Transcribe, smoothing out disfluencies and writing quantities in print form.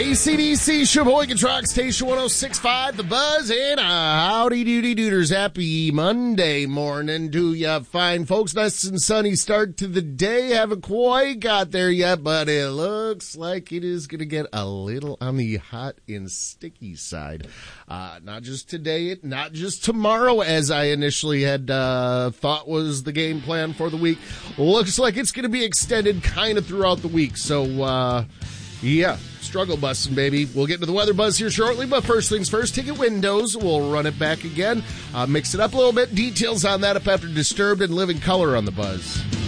AC/DC, Sheboygan Truck Station 106.5, The Buzz, and howdy doody dooders. Happy Monday morning to ya fine folks. Nice and sunny start to the day. Haven't quite got there yet, but it looks like it is going to get a little on the hot and sticky side. Not just today, not just tomorrow, as I initially had thought was the game plan for the week. Looks like it's going to be extended kind of throughout the week. So, yeah, struggle busting, baby. We'll get into the weather buzz here shortly, but first things first, Ticket Windows. We'll run it back again, mix it up a little bit. Details on that up after Disturbed and Living Color on the Buzz.